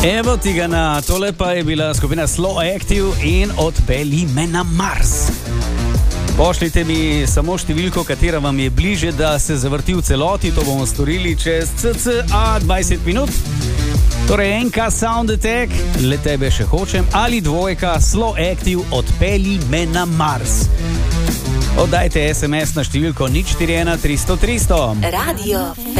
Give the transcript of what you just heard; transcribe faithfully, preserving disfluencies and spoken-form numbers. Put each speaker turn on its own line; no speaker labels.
Evo ti ga na, tole pa je bila skupina Slow Active in Odpelji me na Mars. Pošljite mi samo številko, katera vam je bliže, da se zavrti v celoti, to bomo storili čez cca dvajset minut. Torej enka Sound Attack, le tebe še hočem, ali dvojka Slow Active Odpelji me na Mars. Oddajte es em es na številko nič štiri ena tristo tristo.
Radio